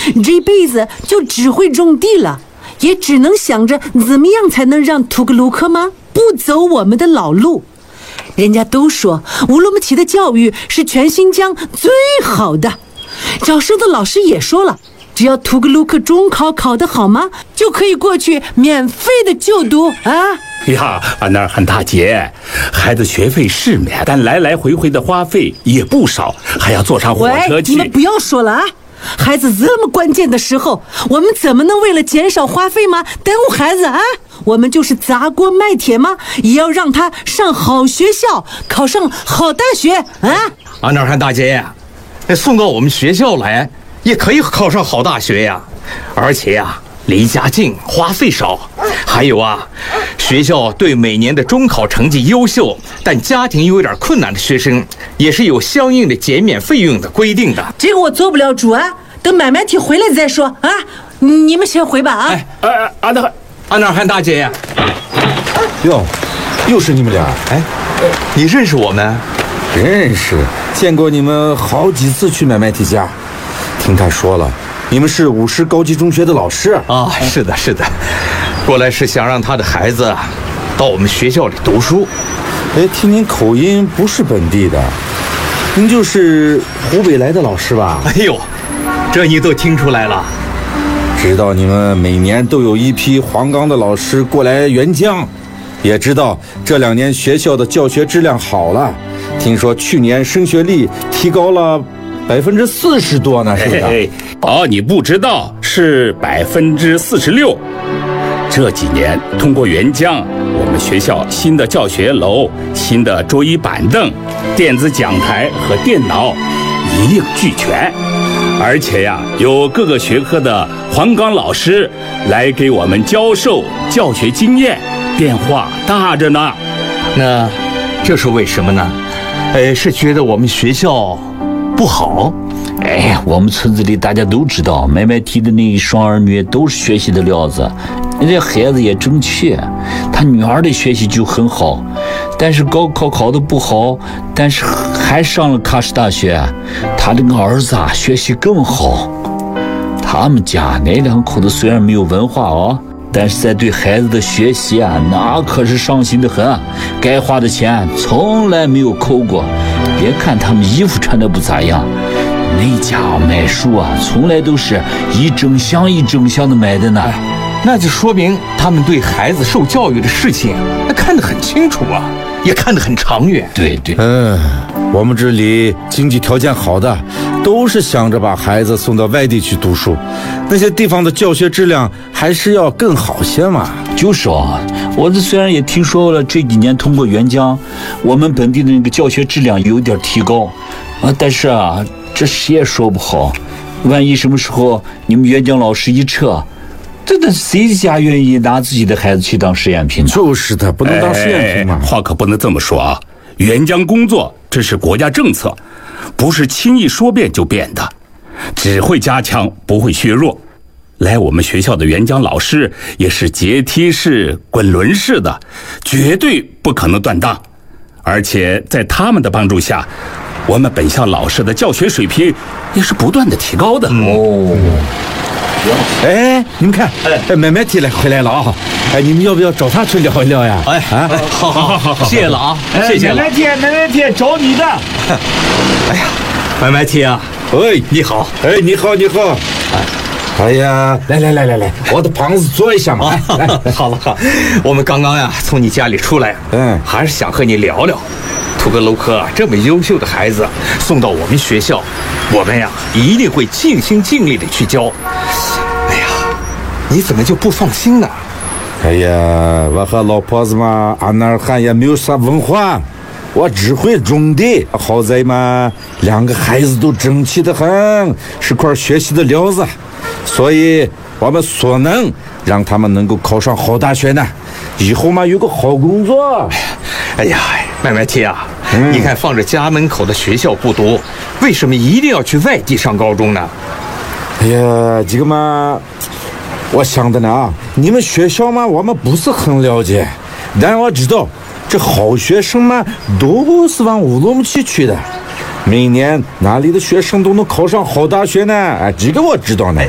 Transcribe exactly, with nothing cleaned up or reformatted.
这辈子就只会种地了，也只能想着怎么样才能让图格鲁克吗不走我们的老路。人家都说乌鲁木齐的教育是全新疆最好的，招生的老师也说了，只要图格鲁克中考考得好吗，就可以过去免费的就读啊！ 呀，安娜尔汗大姐，孩子学费是免，但来来回回的花费也不少，还要坐上火车去。 你们不要说了啊！孩子这么关键的时候，我们怎么能为了减少花费吗？耽误孩子啊！我们就是砸锅卖铁吗？也要让他上好学校，考上好大学啊！ 安娜尔汗大姐呀，送到我们学校来也可以考上好大学呀，而且呀，离家近，花费少。还有啊，学校对每年的中考成绩优秀但家庭有点困难的学生，也是有相应的减免费用的规定的。 这个我做不了主啊，等买卖体回来再说啊！你们先回吧啊！ 哎，哎，安娜安娜尔汗大姐呀， 哟，又是你们俩？哎， 你认识我们？ 认识，见过你们好几次去买卖体家。听他说了，你们是武师高级中学的老师啊？是的，是的，过来是想让他的孩子到我们学校里读书。 哎，听您口音不是本地的，您就是湖北来的老师吧？ 哎呦，这你都听出来了。 知道你们每年都有一批黄冈的老师过来援疆，也知道这两年学校的教学质量好了，听说去年升学率提高了百分之四十多呢，是不是？ 嘿嘿，哦，你不知道是百分之四十六。这几年通过援疆，我们学校新的教学楼、新的桌椅板凳、电子讲台和电脑一应俱全。而且呀，有各个学科的黄冈老师来给我们教授教学经验，变化大着呢。 那这是为什么呢？呃，是觉得我们学校不好？ 哎，我们村子里大家都知道，买卖体的那一双儿女都是学习的料子，人家孩子也正确。他女儿的学习就很好，但是高考考得不好，但是还上了喀什大学。他那个儿子啊，学习更好。他们家那两口子虽然没有文化啊，但是在对孩子的学习啊，那可是上心的很，该花的钱从来没有抠过。别看他们衣服穿得不咋样，那家买书啊，从来都是一整箱一整箱的买的呢。 那就说明他们对孩子受教育的事情，那看得很清楚啊，也看得很长远。 对对， 嗯，我们这里经济条件好的，都是想着把孩子送到外地去读书，那些地方的教学质量还是要更好些嘛。 就是啊，我这虽然也听说了这几年通过援疆，我们本地的那个教学质量有点提高啊，但是啊，这谁也说不好，万一什么时候你们援疆老师一撤，这这谁家愿意拿自己的孩子去当实验品呢？ 就是的，不能当实验品嘛。 哎，话可不能这么说啊！援疆工作这是国家政策，不是轻易说变就变的，只会加强，不会削弱。来我们学校的援疆老师也是阶梯式、滚轮式的，绝对不可能断档。而且在他们的帮助下，我们本校老师的教学水平也是不断的提高的。 哦。 哎，你们看，哎，买卖体来回来了啊！哎，你们要不要找他去聊一聊呀？ 哎啊，好好好好，谢谢了啊，谢谢了。 买卖体，买卖体，找你的。 哎呀，买卖体啊， 哎， 你好， 哎，你好，你好。哎呀，来来来来来，我的旁子坐一下嘛。 来，好了好，我们刚刚呀从你家里出来， 嗯， 还是想和你聊聊。图格鲁克这么优秀的孩子送到我们学校，我们呀一定会尽心尽力的去教。哎呀，你怎么就不放心呢？ 哎呀，我和老婆子嘛，俺那儿还也没有啥文化，我只会种地。好在嘛，两个孩子都争气得很，是块学习的料子，所以我们所能让他们能够考上好大学呢，以后嘛有个好工作。 哎呀，麦麦提啊，嗯、你看放着家门口的学校不读，为什么一定要去外地上高中呢？ 哎呀，这个嘛，我想的呢啊，你们学校嘛，我们不是很了解，但我知道这好学生嘛都是往乌鲁木齐去的，每年哪里的学生都能考上好大学呢？哎，这个我知道呢。